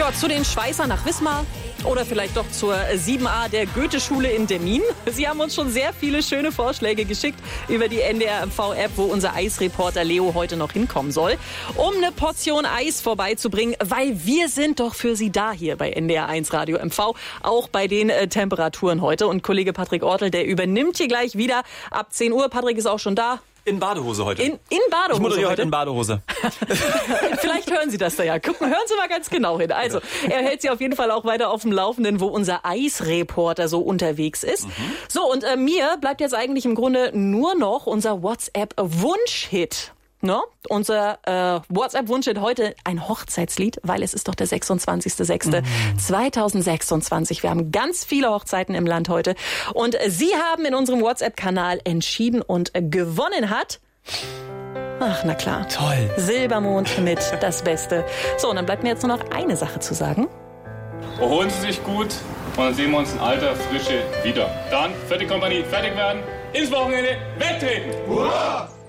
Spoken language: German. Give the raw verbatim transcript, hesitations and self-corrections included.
Ja, zu den Schweißern nach Wismar oder vielleicht doch zur sieben a der Goethe-Schule in Demmin. Sie haben uns schon sehr viele schöne Vorschläge geschickt über die N D R M V-App, wo unser Eisreporter Leo heute noch hinkommen soll, um eine Portion Eis vorbeizubringen, weil wir sind doch für Sie da hier bei N D R eins Radio M V, auch bei den äh, Temperaturen heute. Und Kollege Patrick Ortel, der übernimmt hier gleich wieder ab zehn Uhr. Patrick ist auch schon da. In Badehose heute. In, in Badehose. Ich moderiere heute heute in Badehose. Vielleicht hören Sie das da ja. Gucken, hören Sie mal ganz genau hin. Also, er hält Sie auf jeden Fall auch weiter auf dem Laufenden, wo unser Eisreporter so unterwegs ist. Mhm. So, und äh, mir bleibt jetzt eigentlich im Grunde nur noch unser WhatsApp-Wunschhit. Ne? Unser äh, WhatsApp-Wunschhit heute ein Hochzeitslied, weil es ist doch der sechsundzwanzigster sechster zweitausendsechsundzwanzig. Wir haben ganz viele Hochzeiten im Land heute. Und äh, Sie haben in unserem WhatsApp-Kanal entschieden und äh, gewonnen hat... Ach, na klar. Toll. Silbermond mit Das Beste. So, und dann bleibt mir jetzt nur noch eine Sache zu sagen. Erholen Sie sich gut und dann sehen wir uns in alter Frische wieder. Dann, vierte Kompanie, fertig werden, ins Wochenende wegtreten. Hurra!